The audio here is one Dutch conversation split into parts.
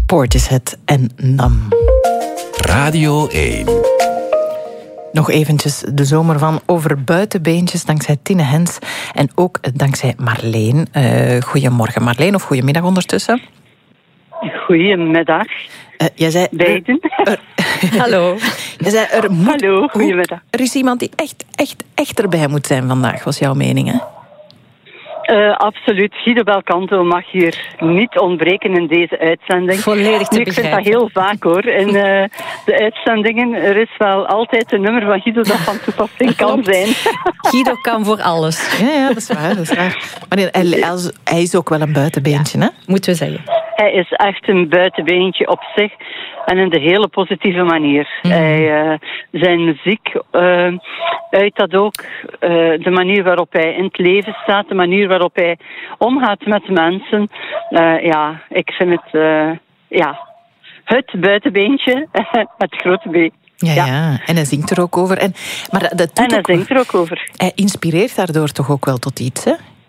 Portishead en Nam. Radio 1. Nog eventjes de zomer van Over Buitenbeentjes, dankzij Tine Hens en ook dankzij Marleen. Goedemorgen Marleen, of goedemiddag ondertussen. Goedemiddag. Jij zei... Beiden. Hallo. Jij zei, Hallo, goedemiddag. Er is iemand die echt erbij moet zijn vandaag, was jouw mening, hè? Absoluut. Guido Belcanto mag hier niet ontbreken in deze uitzending. Volledig te begrijpen. Ik vind dat heel vaak hoor. In de uitzendingen, er is wel altijd een nummer van Guido dat van toepassing kan zijn. Guido kan voor alles. Ja, dat is waar. Maar hij is ook wel een buitenbeentje, hè? Moeten we zeggen. Hij is echt een buitenbeentje op zich. En in de hele positieve manier. Zijn muziek uit dat ook. De manier waarop hij in het leven staat. De manier waarop hij omgaat met mensen. Ik vind het... het buitenbeentje. Het grote B. Ja, en hij zingt er ook over. Zingt er ook over. Hij inspireert daardoor toch ook wel tot iets, hè?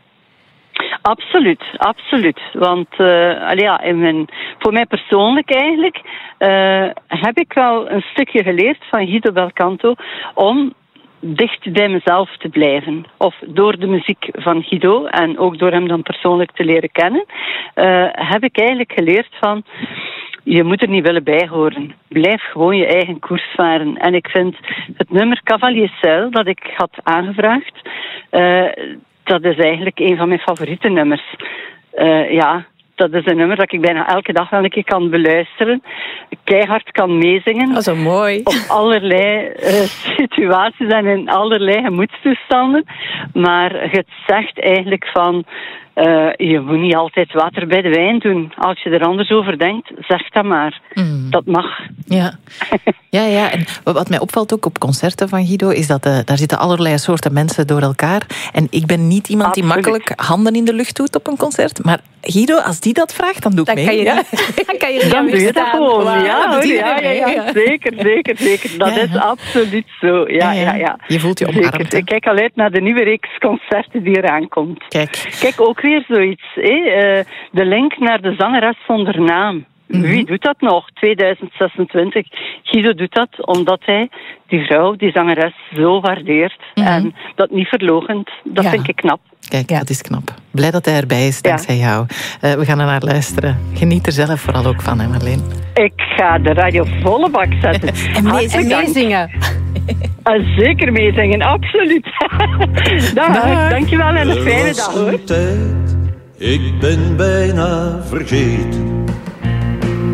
Absoluut. Want voor mij persoonlijk eigenlijk heb ik wel een stukje geleerd van Guido Belcanto om dicht bij mezelf te blijven. Of door de muziek van Guido en ook door hem dan persoonlijk te leren kennen, heb ik eigenlijk geleerd van... Je moet er niet willen bijhoren. Blijf gewoon je eigen koers varen. En ik vind het nummer Cavalier Seil dat ik had aangevraagd... dat is eigenlijk een van mijn favoriete nummers. Dat is een nummer dat ik bijna elke dag wel een keer kan beluisteren. Keihard kan meezingen. Dat is zo mooi. Op allerlei situaties en in allerlei gemoedstoestanden. Maar het zegt eigenlijk van... je moet niet altijd water bij de wijn doen. Als je er anders over denkt, zeg dat maar. Dat mag. Ja. En wat mij opvalt ook op concerten van Guido is dat daar zitten allerlei soorten mensen door elkaar. En ik ben niet iemand die makkelijk handen in de lucht doet op een concert. Maar Guido, als die dat vraagt, dan doe ik mee. Dan doe je dat gewoon. Ja, zeker. Dat is absoluut zo. Ja. Je voelt je omarmd. Ik kijk al uit naar de nieuwe reeks concerten die eraan komt. Kijk, ook weer zoiets. De link naar de zangeres zonder naam. Wie doet dat nog? 2026. Guido doet dat omdat hij die vrouw, die zangeres, zo waardeert. En dat niet verloochent. Dat vind ik knap. Kijk, dat is knap. Blij dat hij erbij is, dankzij jou. We gaan er naar luisteren. Geniet er zelf vooral ook van, hè Marleen? Ik ga de radio volle bak zetten. en meezingen. Zeker meezingen, absoluut. Dag. Dankjewel en een fijne dag, hoor. Ik ben bijna vergeten